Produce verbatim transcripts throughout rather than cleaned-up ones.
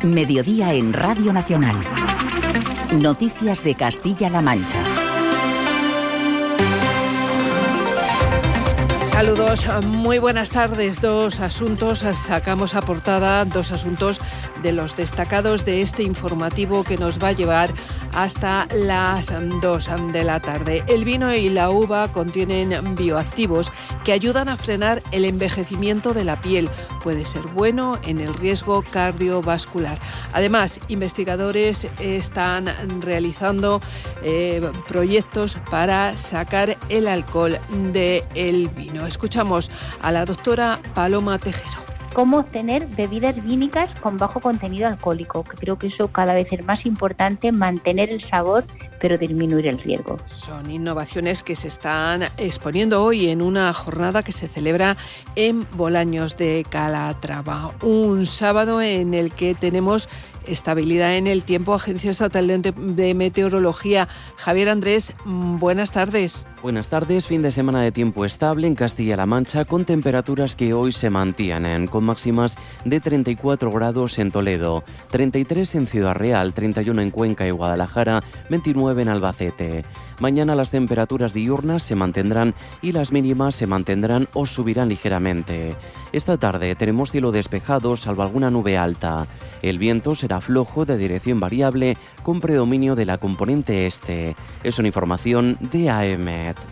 Mediodía en Radio Nacional. Noticias de Castilla-La Mancha. Saludos, muy buenas tardes. Dos asuntos sacamos a portada, dos asuntos de los destacados de este informativo que nos va a llevar hasta las dos de la tarde. El vino y la uva contienen bioactivos que ayudan a frenar el envejecimiento de la piel. Puede ser bueno en el riesgo cardiovascular. Además, investigadores están realizando eh, proyectos para sacar el alcohol del vino. Escuchamos a la doctora Paloma Tejero. Cómo obtener bebidas vínicas con bajo contenido alcohólico, que creo que eso cada vez es más importante, mantener el sabor pero disminuir el riesgo. Son innovaciones que se están exponiendo hoy en una jornada que se celebra en Bolaños de Calatrava, un sábado en el que tenemos estabilidad en el tiempo. Agencia Estatal de Meteorología. Javier Andrés, buenas tardes. Buenas tardes. Fin de semana de tiempo estable en Castilla-La Mancha, con temperaturas que hoy se mantienen, con máximas de treinta y cuatro grados en Toledo, treinta y tres en Ciudad Real, treinta y uno en Cuenca y Guadalajara, veintinueve en Albacete. Mañana las temperaturas diurnas se mantendrán y las mínimas se mantendrán o subirán ligeramente. Esta tarde tenemos cielo despejado, salvo alguna nube alta. El viento será flojo, de dirección variable, con predominio de la componente este. Es una información de A E M E T.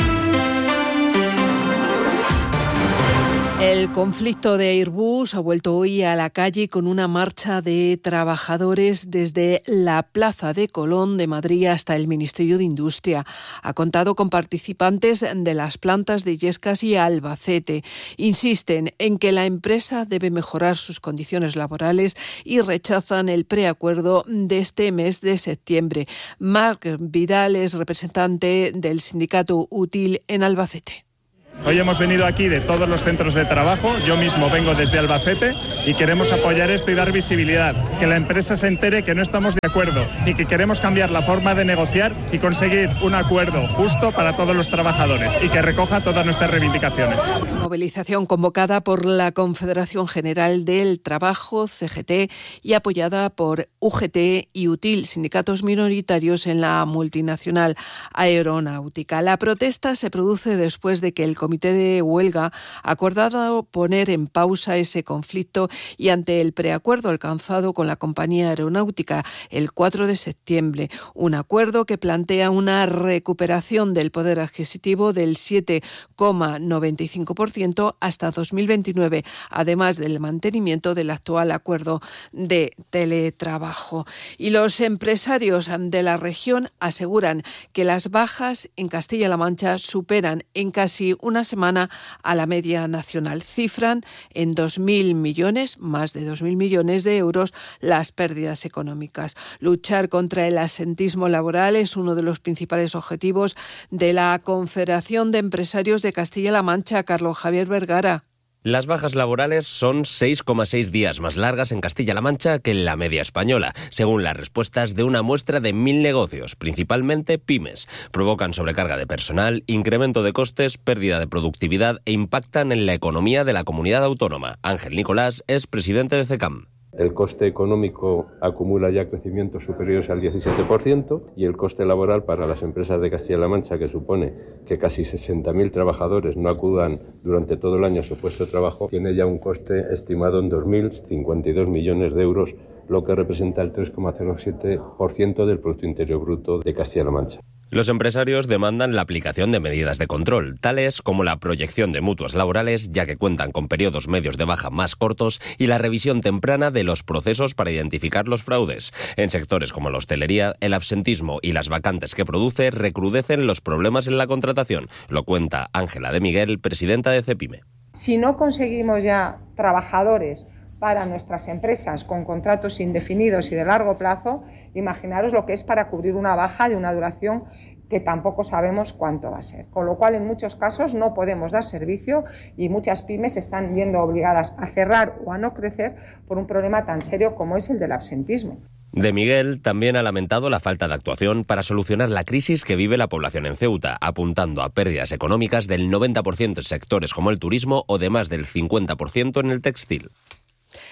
El conflicto de Airbus ha vuelto hoy a la calle con una marcha de trabajadores desde la Plaza de Colón de Madrid hasta el Ministerio de Industria. Ha contado con participantes de las plantas de Illescas y Albacete. Insisten en que la empresa debe mejorar sus condiciones laborales y rechazan el preacuerdo de este mes de septiembre. Marc Vidal es representante del sindicato UTIL en Albacete. Hoy hemos venido aquí de todos los centros de trabajo, yo mismo vengo desde Albacete y queremos apoyar esto y dar visibilidad, que la empresa se entere que no estamos de acuerdo y que queremos cambiar la forma de negociar y conseguir un acuerdo justo para todos los trabajadores y que recoja todas nuestras reivindicaciones. Movilización convocada por la Confederación General del Trabajo, C G T, y apoyada por U G T y UTIL, sindicatos minoritarios en la multinacional aeronáutica. La protesta se produce después de que el Comité de Huelga ha acordado poner en pausa ese conflicto y ante el preacuerdo alcanzado con la compañía aeronáutica el cuatro de septiembre, un acuerdo que plantea una recuperación del poder adquisitivo del siete coma noventa y cinco por ciento hasta dos mil veintinueve, además del mantenimiento del actual acuerdo de teletrabajo. Y los empresarios de la región aseguran que las bajas en Castilla-La Mancha superan en casi una semana a la media nacional. Cifran en dos mil millones, más de dos mil millones de euros, las pérdidas económicas. Luchar contra el absentismo laboral es uno de los principales objetivos de la Confederación de Empresarios de Castilla-La Mancha. Carlos Javier Vergara. Las bajas laborales son seis coma seis días más largas en Castilla-La Mancha que en la media española, según las respuestas de una muestra de mil negocios, principalmente pymes. Provocan sobrecarga de personal, incremento de costes, pérdida de productividad e impactan en la economía de la comunidad autónoma. Ángel Nicolás es presidente de CECAM. El coste económico acumula ya crecimientos superiores al diecisiete por ciento y el coste laboral para las empresas de Castilla-La Mancha, que supone que casi sesenta mil trabajadores no acudan durante todo el año a su puesto de trabajo, tiene ya un coste estimado en dos mil cincuenta y dos millones de euros, lo que representa el tres coma cero siete por ciento del Producto Interior Bruto de Castilla-La Mancha. Los empresarios demandan la aplicación de medidas de control, tales como la proyección de mutuas laborales, ya que cuentan con periodos medios de baja más cortos, y la revisión temprana de los procesos para identificar los fraudes. En sectores como la hostelería, el absentismo y las vacantes que produce recrudecen los problemas en la contratación. Lo cuenta Ángela de Miguel, presidenta de CEPIME. Si no conseguimos ya trabajadores para nuestras empresas con contratos indefinidos y de largo plazo, imaginaros lo que es para cubrir una baja de una duración que tampoco sabemos cuánto va a ser. Con lo cual, en muchos casos no podemos dar servicio y muchas pymes están viendo obligadas a cerrar o a no crecer por un problema tan serio como es el del absentismo. De Miguel también ha lamentado la falta de actuación para solucionar la crisis que vive la población en Ceuta, apuntando a pérdidas económicas del noventa por ciento en sectores como el turismo o de más del cincuenta por ciento en el textil.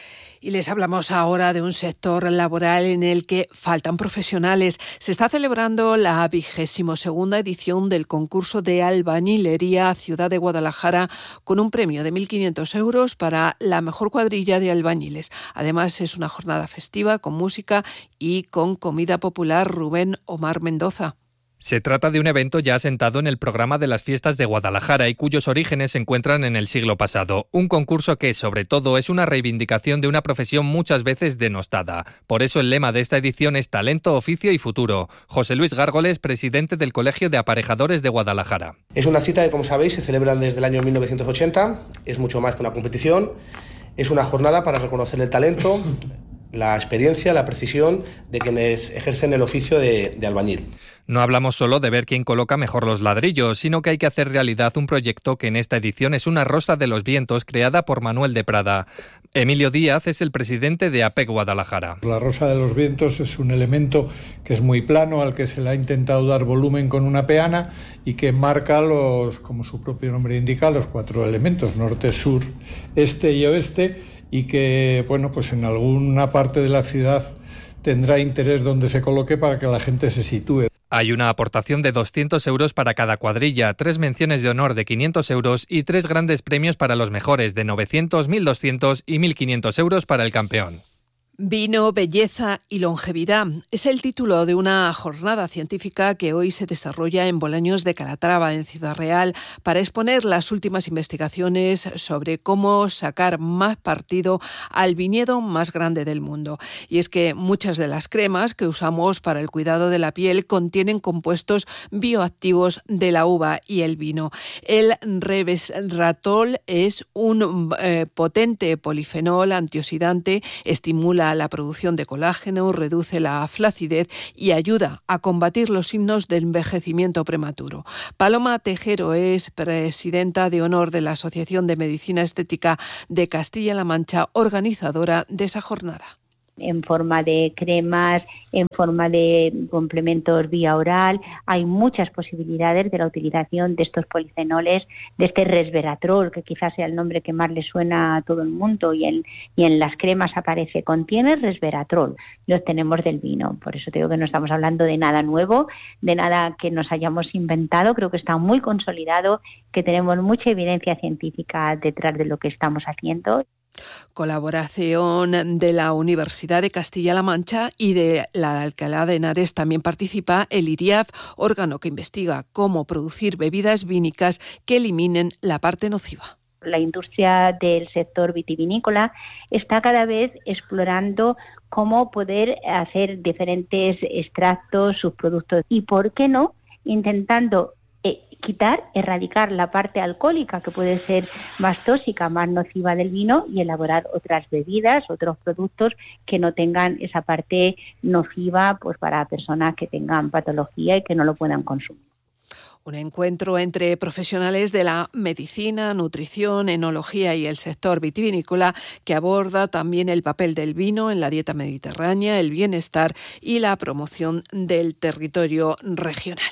Y les hablamos ahora de un sector laboral en el que faltan profesionales. Se está celebrando la vigésimo segunda edición del concurso de albañilería Ciudad de Guadalajara con un premio de mil quinientos euros para la mejor cuadrilla de albañiles. Además, es una jornada festiva con música y con comida popular. Rubén Omar Mendoza. Se trata de un evento ya asentado en el programa de las fiestas de Guadalajara y cuyos orígenes se encuentran en el siglo pasado. Un concurso que, sobre todo, es una reivindicación de una profesión muchas veces denostada. Por eso el lema de esta edición es Talento, Oficio y Futuro. José Luis Gárgoles, presidente del Colegio de Aparejadores de Guadalajara. Es una cita que, como sabéis, se celebra desde el año mil novecientos ochenta. Es mucho más que una competición. Es una jornada para reconocer el talento, la experiencia, la precisión de quienes ejercen el oficio de, de albañil. No hablamos solo de ver quién coloca mejor los ladrillos, sino que hay que hacer realidad un proyecto que en esta edición es una rosa de los vientos creada por Manuel de Prada. Emilio Díaz es el presidente de A P E C Guadalajara. La rosa de los vientos es un elemento que es muy plano, al que se le ha intentado dar volumen con una peana y que marca los, como su propio nombre indica, los cuatro elementos, norte, sur, este y oeste, y que, bueno, pues en alguna parte de la ciudad tendrá interés donde se coloque para que la gente se sitúe. Hay una aportación de doscientos euros para cada cuadrilla, tres menciones de honor de quinientos euros y tres grandes premios para los mejores de novecientos, mil doscientos y mil quinientos euros para el campeón. Vino, belleza y longevidad es el título de una jornada científica que hoy se desarrolla en Bolaños de Calatrava, en Ciudad Real, para exponer las últimas investigaciones sobre cómo sacar más partido al viñedo más grande del mundo. Y es que muchas de las cremas que usamos para el cuidado de la piel contienen compuestos bioactivos de la uva y el vino. El resveratrol es un eh, potente polifenol antioxidante, estimula la producción de colágeno, reduce la flacidez y ayuda a combatir los signos de envejecimiento prematuro. Paloma Tejero es presidenta de honor de la Asociación de Medicina Estética de Castilla-La Mancha, organizadora de esa jornada. En forma de cremas, en forma de complementos vía oral. Hay muchas posibilidades de la utilización de estos polifenoles, de este resveratrol, que quizás sea el nombre que más le suena a todo el mundo, y en, y en las cremas aparece, contiene resveratrol, los tenemos del vino. Por eso te digo que no estamos hablando de nada nuevo, de nada que nos hayamos inventado. Creo que está muy consolidado, que tenemos mucha evidencia científica detrás de lo que estamos haciendo. Colaboración de la Universidad de Castilla-La Mancha y de la de Alcalá de Henares. También participa el I R I A F, órgano que investiga cómo producir bebidas vínicas que eliminen la parte nociva. La industria del sector vitivinícola está cada vez explorando cómo poder hacer diferentes extractos, subproductos y, ¿por qué no?, intentando eh, quitar, erradicar la parte alcohólica que puede ser más tóxica, más nociva del vino, y elaborar otras bebidas, otros productos que no tengan esa parte nociva, pues para personas que tengan patología y que no lo puedan consumir. Un encuentro entre profesionales de la medicina, nutrición, enología y el sector vitivinícola que aborda también el papel del vino en la dieta mediterránea, el bienestar y la promoción del territorio regional.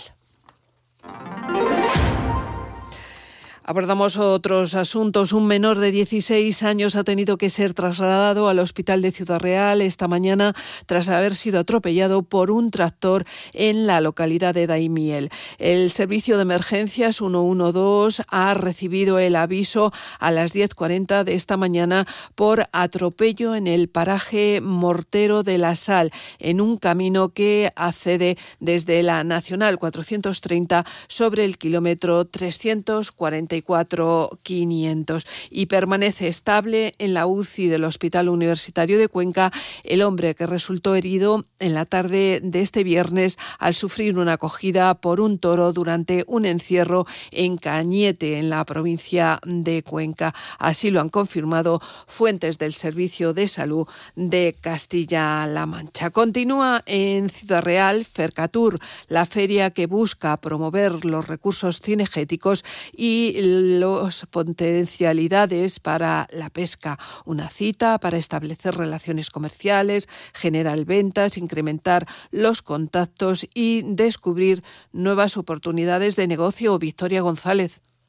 Abordamos otros asuntos. Un menor de dieciséis años ha tenido que ser trasladado al hospital de Ciudad Real esta mañana tras haber sido atropellado por un tractor en la localidad de Daimiel. El servicio de emergencias ciento doce ha recibido el aviso a las diez cuarenta de esta mañana por atropello en el paraje Mortero de la Sal, en un camino que accede desde la Nacional cuatrocientos treinta sobre el kilómetro trescientos cuarenta y cuatro quinientos, y permanece estable en la U C I del Hospital Universitario de Cuenca el hombre que resultó herido en la tarde de este viernes al sufrir una acogida por un toro durante un encierro en Cañete, en la provincia de Cuenca. Así lo han confirmado fuentes del Servicio de Salud de Castilla-La Mancha. Continúa en Ciudad Real Fercatur, la feria que busca promover los recursos cinegéticos y las potencialidades para la pesca. Una cita para establecer relaciones comerciales, generar ventas, incrementar los contactos y descubrir nuevas oportunidades de negocio. Victoria González.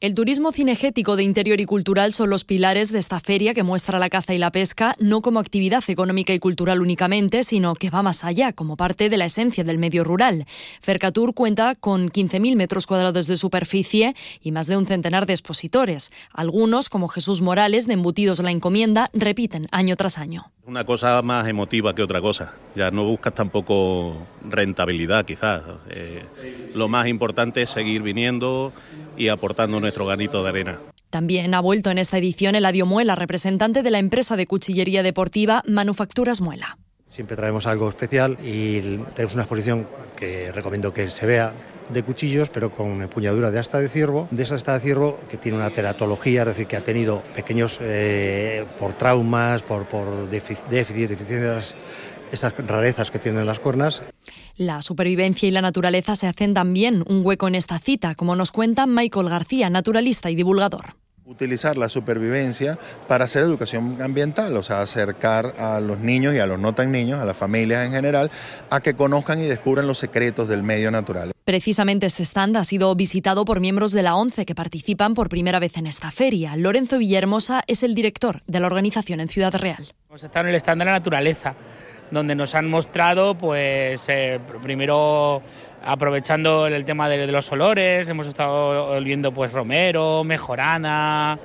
El turismo cinegético de interior y cultural son los pilares de esta feria que muestra la caza y la pesca no como actividad económica y cultural únicamente, sino que va más allá, como parte de la esencia del medio rural. Fercatur cuenta con quince mil metros cuadrados de superficie y más de un centenar de expositores. Algunos, como Jesús Morales, de Embutidos La Encomienda, repiten año tras año. Una cosa más emotiva que otra cosa. Ya no buscas tampoco rentabilidad, quizás. Eh, lo más importante es seguir viniendo y aportando nuestro granito de arena. También ha vuelto en esta edición Eladio Muela, representante de la empresa de cuchillería deportiva Manufacturas Muela. Siempre traemos algo especial y tenemos una exposición que recomiendo que se vea de cuchillos, pero con empuñadura de asta de ciervo. De esa asta de ciervo que tiene una teratología, es decir, que ha tenido pequeños, eh, por traumas, por, por déficit, deficiencias, esas rarezas que tienen las cuernas. La supervivencia y la naturaleza se hacen también un hueco en esta cita, como nos cuenta Michael García, naturalista y divulgador. Utilizar la supervivencia para hacer educación ambiental, o sea, acercar a los niños y a los no tan niños, a las familias en general, a que conozcan y descubran los secretos del medio natural. Precisamente este stand ha sido visitado por miembros de la ONCE que participan por primera vez en esta feria. Lorenzo Villahermosa es el director de la organización en Ciudad Real. Hemos estado en el stand de la naturaleza, donde nos han mostrado, pues, eh, primero aprovechando el tema de, de los olores, hemos estado oliendo pues romero, mejorana,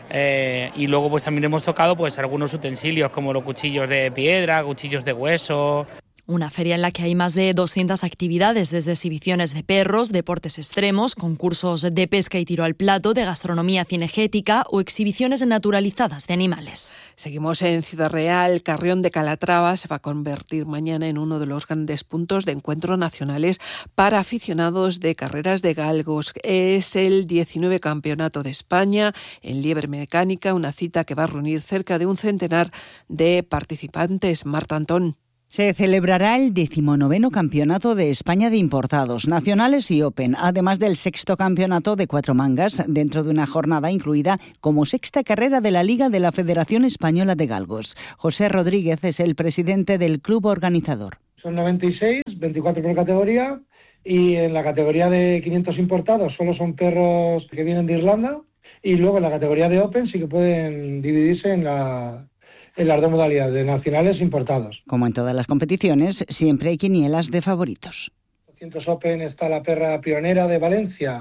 eh, y luego pues también hemos tocado pues algunos utensilios como los cuchillos de piedra, cuchillos de hueso. Una feria en la que hay más de doscientas actividades, desde exhibiciones de perros, deportes extremos, concursos de pesca y tiro al plato, de gastronomía cinegética o exhibiciones naturalizadas de animales. Seguimos en Ciudad Real. Carrión de Calatrava se va a convertir mañana en uno de los grandes puntos de encuentro nacionales para aficionados de carreras de galgos. Es el diecinueve Campeonato de España en liebre mecánica, una cita que va a reunir cerca de un centenar de participantes. Marta Antón. Se celebrará el decimonoveno Campeonato de España de Importados, Nacionales y Open, además del sexto Campeonato de Cuatro Mangas, dentro de una jornada incluida como sexta carrera de la Liga de la Federación Española de Galgos. José Rodríguez es el presidente del club organizador. Son noventa y seis, veinticuatro por categoría, y en la categoría de quinientos importados solo son perros que vienen de Irlanda, y luego en la categoría de Open sí que pueden dividirse en la... en las dos modalidades, de nacionales e importados. Como en todas las competiciones, siempre hay quinielas de favoritos. doscientos Open está la perra pionera de Valencia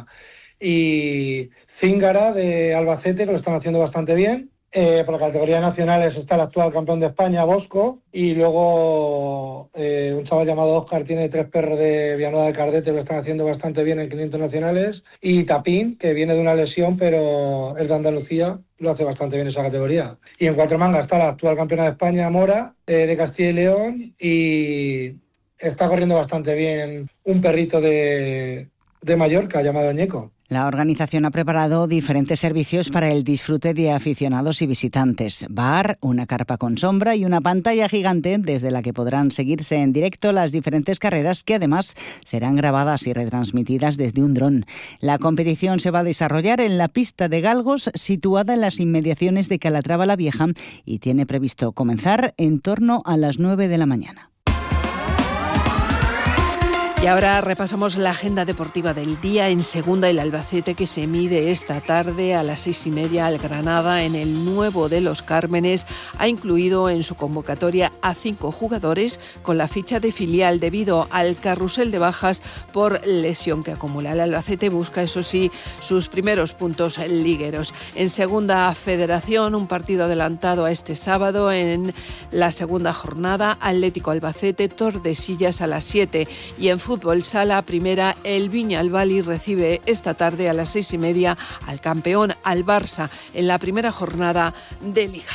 y Zíngara de Albacete, que lo están haciendo bastante bien. Eh, por la categoría nacionales está el actual campeón de España, Bosco, y luego eh, un chaval llamado Óscar tiene tres perros de Villanueva de Cardete, lo están haciendo bastante bien en quinientos nacionales, y Tapín, que viene de una lesión, pero es de Andalucía, lo hace bastante bien esa categoría. Y en Cuatro Mangas está la actual campeona de España, Mora, eh, de Castilla y León, y está corriendo bastante bien un perrito de, de Mallorca llamado Ñeco. La organización ha preparado diferentes servicios para el disfrute de aficionados y visitantes. Bar, una carpa con sombra y una pantalla gigante desde la que podrán seguirse en directo las diferentes carreras, que además serán grabadas y retransmitidas desde un dron. La competición se va a desarrollar en la pista de galgos situada en las inmediaciones de Calatrava la Vieja y tiene previsto comenzar en torno a las nueve de la mañana. Y ahora repasamos la agenda deportiva del día. En segunda, el Albacete, que se mide esta tarde a las seis y media al Granada en el Nuevo de los Cármenes, ha incluido en su convocatoria a cinco jugadores con la ficha de filial debido al carrusel de bajas por lesión que acumula. El Albacete busca, eso sí, sus primeros puntos ligueros. En segunda federación, un partido adelantado a este sábado en la segunda jornada, Atlético Albacete, Tordesillas a las siete, y en fútbol sala primera, el Viñalbali recibe esta tarde a las seis y media al campeón, al Barça, en la primera jornada de Liga.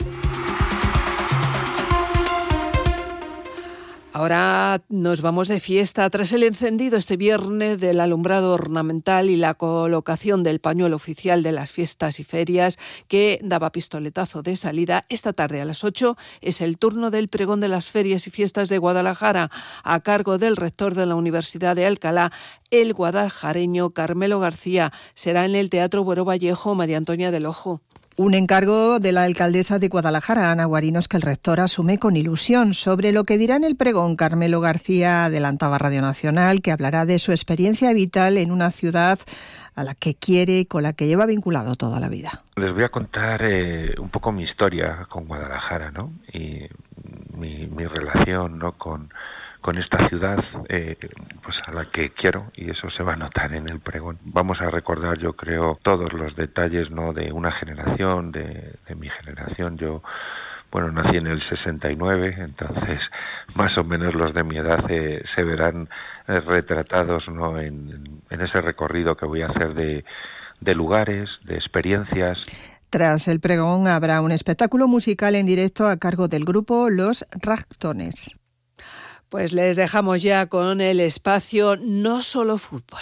Ahora nos vamos de fiesta. Tras el encendido este viernes del alumbrado ornamental y la colocación del pañuelo oficial de las fiestas y ferias que daba pistoletazo de salida, esta tarde a las ocho es el turno del pregón de las ferias y fiestas de Guadalajara, a cargo del rector de la Universidad de Alcalá, el guadaljareño Carmelo García. Será en el Teatro Buero Vallejo. María Antonia del Ojo. Un encargo de la alcaldesa de Guadalajara, Ana Guarinos, que el rector asume con ilusión. Sobre lo que dirá en el pregón, Carmelo García adelantaba a Radio Nacional que hablará de su experiencia vital en una ciudad a la que quiere y con la que lleva vinculado toda la vida. Les voy a contar eh, un poco mi historia con Guadalajara, ¿no? Y mi, mi relación, ¿no?, con... con esta ciudad eh, pues a la que quiero, y eso se va a notar en el pregón. Vamos a recordar, yo creo, todos los detalles, ¿no?, de una generación, de, de mi generación. Yo, bueno, nací en el sesenta y nueve, entonces más o menos los de mi edad eh, se verán eh, retratados, ¿no?, en, en ese recorrido que voy a hacer de, de lugares, de experiencias. Tras el pregón habrá un espectáculo musical en directo a cargo del grupo Los Ragtones. Pues les dejamos ya con el espacio No Solo Fútbol.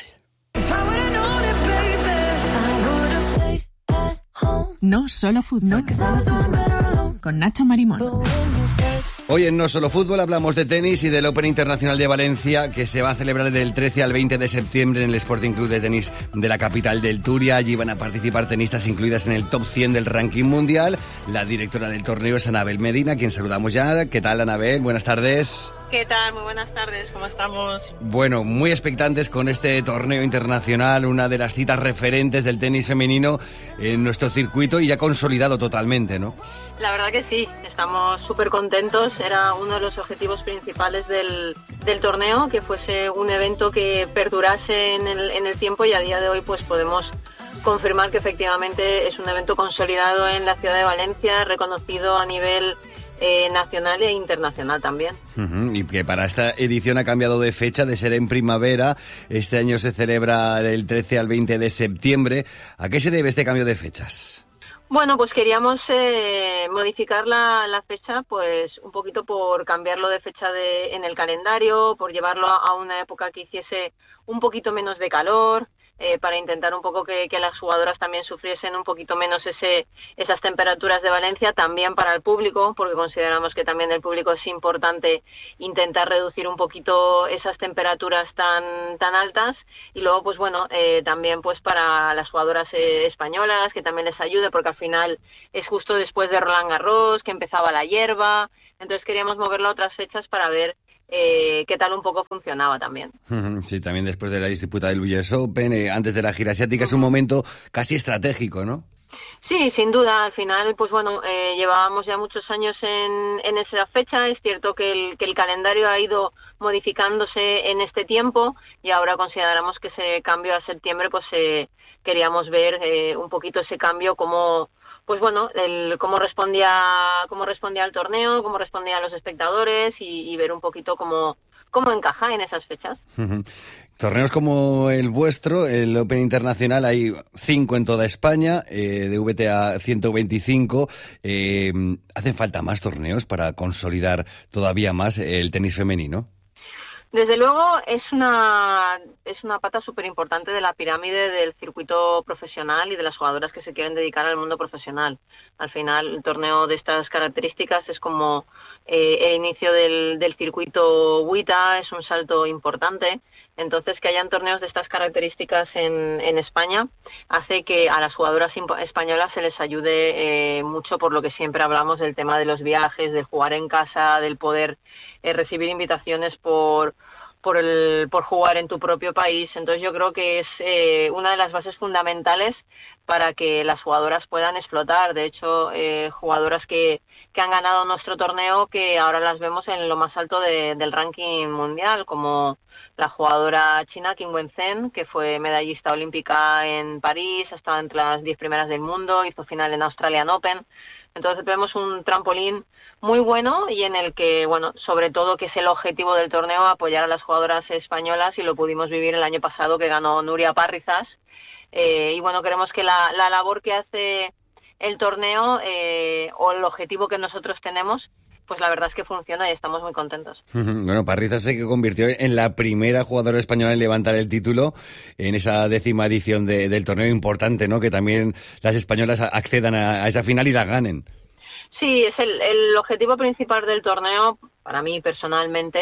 No Solo Fútbol, con Nacho Marimón. Hoy en No Solo Fútbol hablamos de tenis y del Open Internacional de Valencia, que se va a celebrar del trece al veinte de septiembre en el Sporting Club de Tenis de la capital del Turia. Allí van a participar tenistas incluidas en el top cien del ranking mundial. La directora del torneo es Anabel Medina, a quien saludamos ya. ¿Qué tal, Anabel? Buenas tardes. ¿Qué tal? Muy buenas tardes, ¿cómo estamos? Bueno, muy expectantes con este torneo internacional, una de las citas referentes del tenis femenino en nuestro circuito y ya consolidado totalmente, ¿no? La verdad que sí, estamos súper contentos. Era uno de los objetivos principales del, del torneo, que fuese un evento que perdurase en el, en el tiempo, y a día de hoy pues podemos confirmar que efectivamente es un evento consolidado en la ciudad de Valencia, reconocido a nivel Eh, nacional e internacional también. Uh-huh. Y que para esta edición ha cambiado de fecha, de ser en primavera. Este año se celebra del trece al veinte de septiembre. ¿A qué se debe este cambio de fechas? Bueno, pues queríamos eh, modificar la, la fecha, pues un poquito por cambiarlo de fecha de, en el calendario, por llevarlo a, a una época que hiciese un poquito menos de calor. Eh, para intentar un poco que, que las jugadoras también sufriesen un poquito menos ese esas temperaturas de Valencia, también para el público, porque consideramos que también el público es importante intentar reducir un poquito esas temperaturas tan tan altas, y luego pues bueno, eh, también pues para las jugadoras eh, españolas, que también les ayude, porque al final es justo después de Roland Garros, que empezaba la hierba, entonces queríamos moverlo a otras fechas para ver Eh, qué tal un poco funcionaba también. Sí, también después de la disputa del U S Open, eh, antes de la gira asiática, es un momento casi estratégico, ¿no? Sí, sin duda. Al final, pues bueno, eh, llevábamos ya muchos años en, en esa fecha. Es cierto que el, que el calendario ha ido modificándose en este tiempo, y ahora consideramos que ese cambio a septiembre, pues eh, queríamos ver eh, un poquito ese cambio, como pues bueno, el, cómo respondía cómo respondía al torneo, cómo respondía a los espectadores, y, y ver un poquito cómo, cómo encaja en esas fechas. Uh-huh. Torneos como el vuestro, el Open Internacional, hay cinco en toda España, eh, de V T A ciento veinticinco. Eh, ¿Hacen falta más torneos para consolidar todavía más el tenis femenino? Desde luego es una es una pata súper importante de la pirámide del circuito profesional y de las jugadoras que se quieren dedicar al mundo profesional. Al final, el torneo de estas características es como eh, el inicio del, del circuito W I T A, es un salto importante. Entonces, que hayan torneos de estas características en, en España hace que a las jugadoras españolas se les ayude eh, mucho, por lo que siempre hablamos del tema de los viajes, del jugar en casa, del poder eh, recibir invitaciones por por el por jugar en tu propio país. Entonces yo creo que es eh, una de las bases fundamentales para que las jugadoras puedan explotar. De hecho, eh, jugadoras que, que han ganado nuestro torneo, que ahora las vemos en lo más alto de, del ranking mundial, como la jugadora china Qin Wenzhen, que fue medallista olímpica en París, ha estado entre las diez primeras del mundo, hizo final en Australian Open. Entonces vemos un trampolín muy bueno, y en el que, bueno, sobre todo, que es el objetivo del torneo, apoyar a las jugadoras españolas, y lo pudimos vivir el año pasado, que ganó Nuria Parrizas. Eh, y bueno, creemos que la, la labor que hace el torneo, eh, o el objetivo que nosotros tenemos, pues la verdad es que funciona, y estamos muy contentos. Bueno, Parrizas se convirtió en la primera jugadora española en levantar el título en esa décima edición de, del torneo. Importante, ¿no?, que también las españolas accedan a, a esa final y la ganen. Sí, es el, el objetivo principal del torneo, para mí personalmente,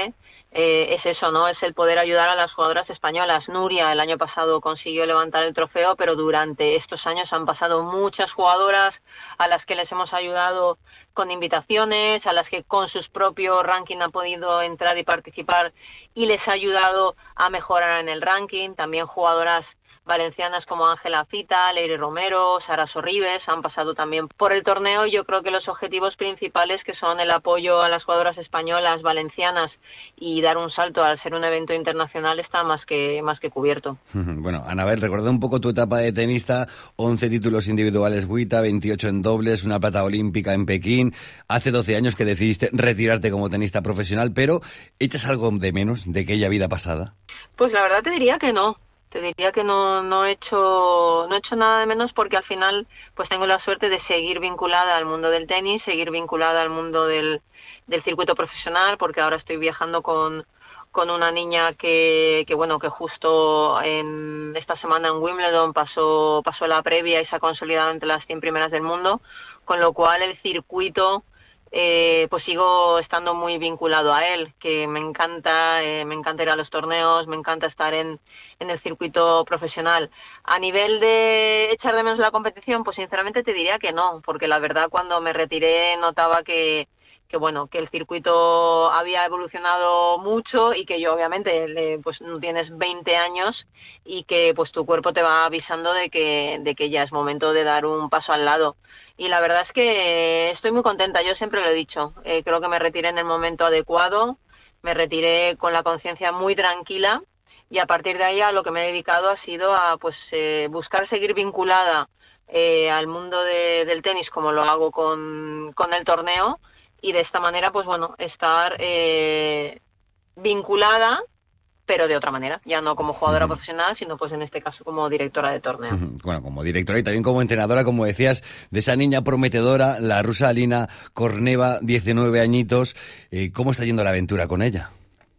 eh, es eso, ¿no? Es el poder ayudar a las jugadoras españolas. Nuria el año pasado consiguió levantar el trofeo, pero durante estos años han pasado muchas jugadoras a las que les hemos ayudado con invitaciones, a las que con sus propios ranking han podido entrar y participar y les ha ayudado a mejorar en el ranking. También jugadoras valencianas como Ángela Fita, Leire Romero, Sara Sorribes han pasado también por el torneo. Yo creo que los objetivos principales, que son el apoyo a las jugadoras españolas, valencianas y dar un salto al ser un evento internacional, está más que más que cubierto. Bueno, Anabel, recuerda un poco tu etapa de tenista, once títulos individuales W T A, veintiocho en dobles, una plata olímpica en Pekín. Hace doce años que decidiste retirarte como tenista profesional, pero ¿echas algo de menos de aquella vida pasada? Pues la verdad te diría que no. Te diría que no no he hecho no he hecho nada de menos, porque al final pues tengo la suerte de seguir vinculada al mundo del tenis, seguir vinculada al mundo del, del circuito profesional, porque ahora estoy viajando con con una niña que que bueno que justo en esta semana en Wimbledon pasó pasó la previa y se ha consolidado entre las cien primeras del mundo, con lo cual el circuito Eh, pues sigo estando muy vinculado a él, que me encanta, eh, me encanta ir a los torneos, me encanta estar en, en el circuito profesional. A nivel de echar de menos la competición, pues sinceramente te diría que no, porque la verdad cuando me retiré notaba que, que bueno, que el circuito había evolucionado mucho y que yo obviamente le, pues no tienes veinte años y que pues tu cuerpo te va avisando de que, de que ya es momento de dar un paso al lado. Y la verdad es que estoy muy contenta, yo siempre lo he dicho, eh, creo que me retiré en el momento adecuado, me retiré con la conciencia muy tranquila y a partir de ahí a lo que me he dedicado ha sido a pues eh, buscar seguir vinculada eh, al mundo de, del tenis como lo hago con, con el torneo, y de esta manera pues bueno, estar eh, vinculada, pero de otra manera, ya no como jugadora uh-huh. profesional, sino pues en este caso como directora de torneo. Uh-huh. Bueno, como directora y también como entrenadora, como decías, de esa niña prometedora, la rusa Alina Korneva, diecinueve añitos. Eh, ¿Cómo está yendo la aventura con ella?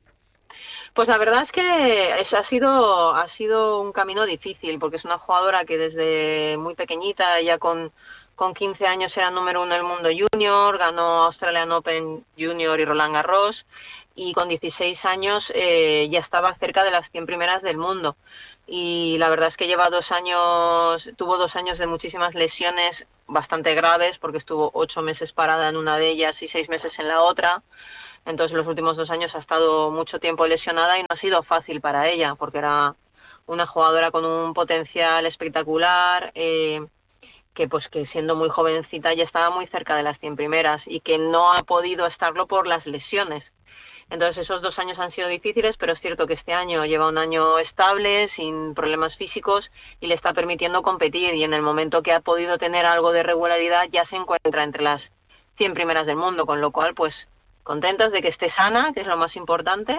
Pues la verdad es que eso ha sido ha sido un camino difícil, porque es una jugadora que desde muy pequeñita, ya con con quince años era número uno del mundo junior, ganó Australian Open Junior y Roland Garros, y con dieciséis años eh, ya estaba cerca de las cien primeras del mundo. Y la verdad es que lleva dos años, tuvo dos años de muchísimas lesiones bastante graves, porque estuvo ocho meses parada en una de ellas y seis meses en la otra. Entonces los últimos dos años ha estado mucho tiempo lesionada y no ha sido fácil para ella, porque era una jugadora con un potencial espectacular, eh, que pues que siendo muy jovencita ya estaba muy cerca de las cien primeras y que no ha podido estarlo por las lesiones. Entonces esos dos años han sido difíciles, pero es cierto que este año lleva un año estable, sin problemas físicos, y le está permitiendo competir, y en el momento que ha podido tener algo de regularidad ya se encuentra entre las cien primeras del mundo, con lo cual pues contentos de que esté sana, que es lo más importante,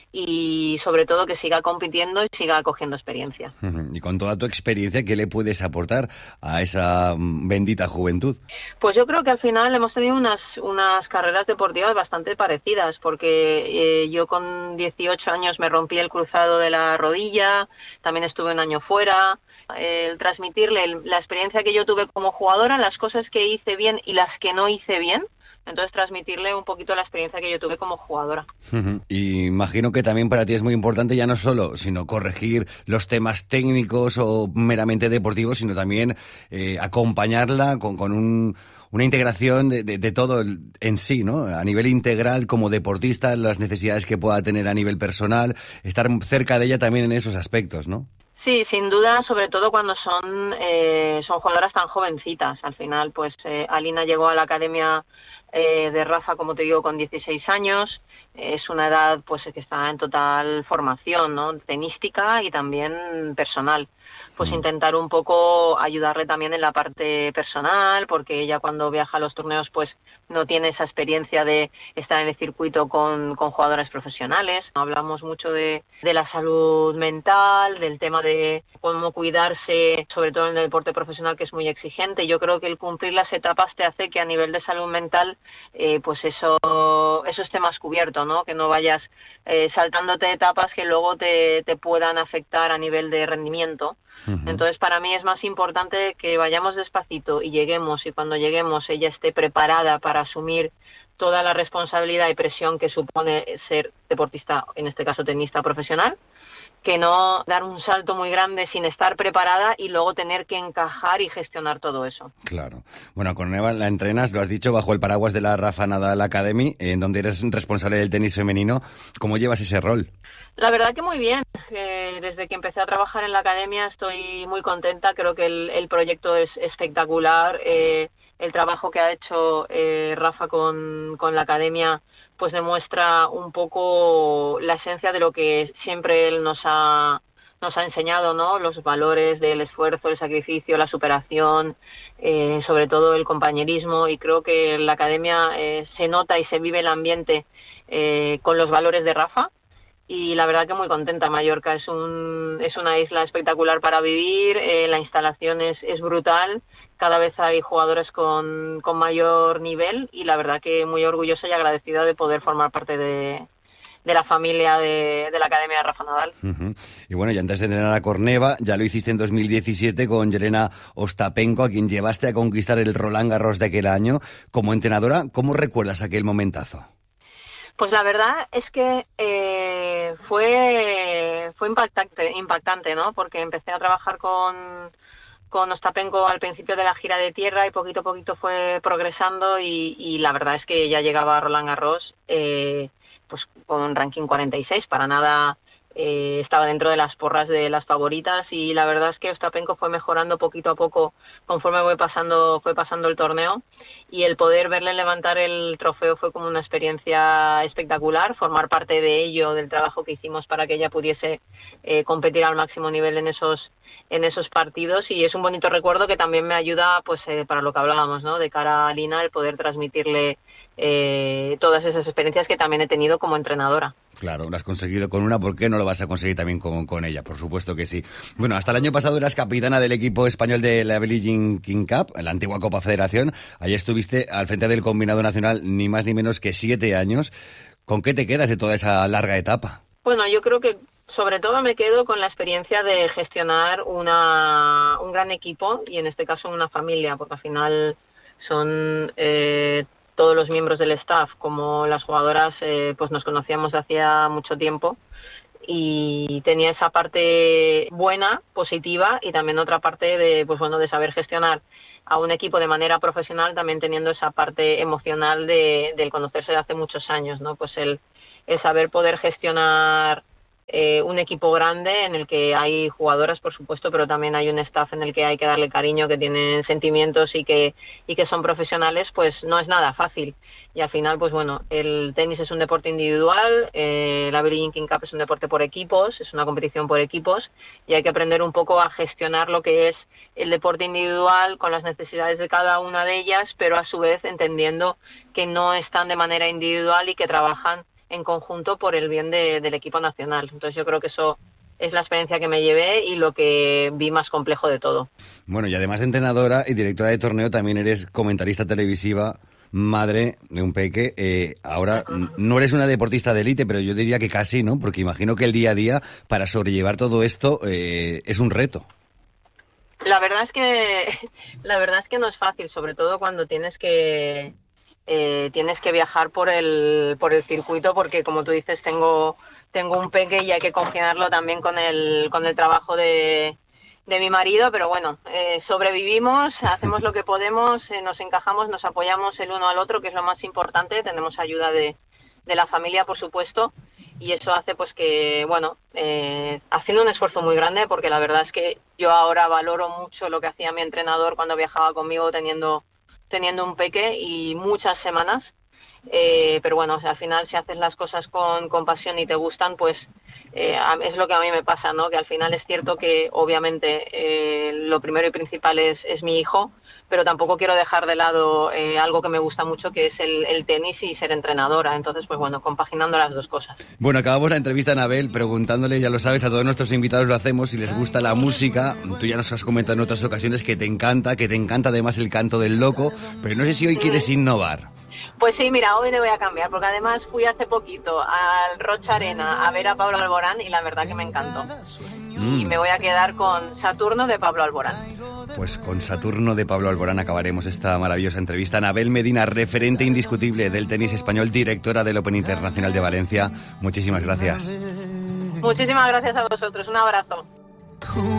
y sobre todo que siga compitiendo y siga cogiendo experiencia. Y con toda tu experiencia, ¿qué le puedes aportar a esa bendita juventud? Pues yo creo que al final hemos tenido unas unas carreras deportivas bastante parecidas, porque eh, yo con dieciocho años me rompí el cruzado de la rodilla, también estuve un año fuera. El transmitirle el, la experiencia que yo tuve como jugadora, las cosas que hice bien y las que no hice bien, entonces transmitirle un poquito la experiencia que yo tuve como jugadora. Uh-huh. Y imagino que también para ti es muy importante ya no solo, sino corregir los temas técnicos o meramente deportivos, sino también eh, acompañarla con, con un, una integración de, de, de todo en sí, ¿no? A nivel integral como deportista, las necesidades que pueda tener a nivel personal, estar cerca de ella también en esos aspectos, ¿no? Sí, sin duda, sobre todo cuando son eh, son jugadoras tan jovencitas. Al final, pues eh, Alina llegó a la academia eh, de Rafa, como te digo, con dieciséis años. Es una edad pues que está en total formación, ¿no? Tenística y también personal. Pues intentar un poco ayudarle también en la parte personal, porque ella cuando viaja a los torneos pues no tiene esa experiencia de estar en el circuito con, con jugadores profesionales. Hablamos mucho de, de la salud mental, del tema de cómo cuidarse, sobre todo en el deporte profesional, que es muy exigente. Yo creo que el cumplir las etapas te hace que a nivel de salud mental eh, pues eso eso esté más cubierto, ¿no? Que no vayas eh, saltándote etapas que luego te, te puedan afectar a nivel de rendimiento. Uh-huh. Entonces para mí es más importante que vayamos despacito y lleguemos, y cuando lleguemos ella esté preparada para asumir toda la responsabilidad y presión que supone ser deportista, en este caso tenista profesional, que no dar un salto muy grande sin estar preparada y luego tener que encajar y gestionar todo eso. Claro. Bueno, con Eva la entrenas, lo has dicho, bajo el paraguas de la Rafa Nadal Academy, en donde eres responsable del tenis femenino. ¿Cómo llevas ese rol? La verdad que muy bien. Eh, desde que empecé a trabajar en la academia estoy muy contenta. Creo que el, el proyecto es espectacular. Eh, el trabajo que ha hecho eh, Rafa con, con la academia pues demuestra un poco la esencia de lo que siempre él nos ha nos ha enseñado, ¿no? Los valores del esfuerzo, el sacrificio, la superación, eh, sobre todo el compañerismo, y creo que en la academia eh, se nota y se vive el ambiente eh, con los valores de Rafa. Y la verdad que muy contenta. Mallorca es un es una isla espectacular para vivir, eh, la instalación es, es brutal, cada vez hay jugadores con, con mayor nivel y la verdad que muy orgullosa y agradecida de poder formar parte de, de la familia de, de la Academia de Rafa Nadal. Uh-huh. Y bueno, y antes de entrenar a Corneva, ya lo hiciste en dos mil diecisiete con Jelena Ostapenko, a quien llevaste a conquistar el Roland Garros de aquel año. Como entrenadora, ¿cómo recuerdas aquel momentazo? Pues la verdad es que eh, fue fue impactante, impactante, ¿no? Porque empecé a trabajar con, con Ostapenko al principio de la gira de tierra y poquito a poquito fue progresando y, y la verdad es que ya llegaba a Roland Garros eh, pues con un ranking cuarenta y seis, para nada eh, estaba dentro de las porras de las favoritas y la verdad es que Ostapenko fue mejorando poquito a poco conforme fue pasando, fue pasando el torneo. Y el poder verle levantar el trofeo fue como una experiencia espectacular, formar parte de ello, del trabajo que hicimos para que ella pudiese eh, competir al máximo nivel en esos en esos partidos, y es un bonito recuerdo que también me ayuda pues eh, para lo que hablábamos, ¿no? De cara a Lina, el poder transmitirle eh, todas esas experiencias que también he tenido como entrenadora. Claro, lo has conseguido con una, ¿por qué no lo vas a conseguir también con, con ella? Por supuesto que sí. Bueno, hasta el año pasado eras capitana del equipo español de la Billie Jean King Cup, la antigua Copa Federación. Allí estuviste al frente del combinado nacional ni más ni menos que siete años. ¿Con qué te quedas de toda esa larga etapa? Bueno, yo creo que sobre todo me quedo con la experiencia de gestionar una, un gran equipo y en este caso una familia, porque al final son eh, todos los miembros del staff, como las jugadoras, eh, pues nos conocíamos de hacía mucho tiempo y tenía esa parte buena, positiva, y también otra parte de, pues bueno, de saber gestionar a un equipo de manera profesional, también teniendo esa parte emocional de, del conocerse de hace muchos años, ¿no? Pues el, el saber poder gestionar Eh, un equipo grande en el que hay jugadoras, por supuesto, pero también hay un staff en el que hay que darle cariño, que tienen sentimientos y que y que son profesionales, pues no es nada fácil. Y al final, pues bueno, el tenis es un deporte individual, eh, la Billie Jean King Cup es un deporte por equipos, es una competición por equipos, y hay que aprender un poco a gestionar lo que es el deporte individual con las necesidades de cada una de ellas, pero a su vez entendiendo que no están de manera individual y que trabajan en conjunto por el bien de, del equipo nacional. Entonces yo creo que eso es la experiencia que me llevé y lo que vi más complejo de todo. Bueno, y además de entrenadora y directora de torneo, también eres comentarista televisiva, madre de un peque. Eh, ahora no eres una deportista de élite, pero yo diría que casi, ¿no? Porque imagino que el día a día, para sobrellevar todo esto, eh, es un reto. La verdad es que la verdad es que no es fácil, sobre todo cuando tienes que Eh, tienes que viajar por el por el circuito, porque como tú dices tengo tengo un peque y hay que compaginarlo también con el con el trabajo de, de mi marido, pero bueno, eh, sobrevivimos, hacemos lo que podemos, eh, nos encajamos, nos apoyamos el uno al otro, que es lo más importante. Tenemos ayuda de, de la familia, por supuesto, y eso hace pues que, bueno, eh, haciendo un esfuerzo muy grande, porque la verdad es que yo ahora valoro mucho lo que hacía mi entrenador cuando viajaba conmigo teniendo teniendo un peque y muchas semanas, eh, pero bueno, o sea, al final si haces las cosas con, con pasión y te gustan, pues eh, es lo que a mí me pasa, ¿no? Que al final es cierto que obviamente eh, lo primero y principal es, es mi hijo, pero tampoco quiero dejar de lado eh, algo que me gusta mucho, que es el, el tenis y ser entrenadora. Entonces, pues bueno, compaginando las dos cosas. Bueno, acabamos la entrevista, Anabel, preguntándole, ya lo sabes, a todos nuestros invitados lo hacemos, si les gusta la música. Tú ya nos has comentado en otras ocasiones que te encanta, que te encanta además el canto del loco, pero no sé si hoy quieres innovar. Pues sí, mira, hoy le voy a cambiar, porque además fui hace poquito al Rocha Arena a ver a Pablo Alborán y la verdad que me encantó. Mm. Y me voy a quedar con Saturno de Pablo Alborán. Pues con Saturno de Pablo Alborán acabaremos esta maravillosa entrevista. Anabel Medina, referente indiscutible del tenis español, directora del Open Internacional de Valencia. Muchísimas gracias. Muchísimas gracias a vosotros. Un abrazo.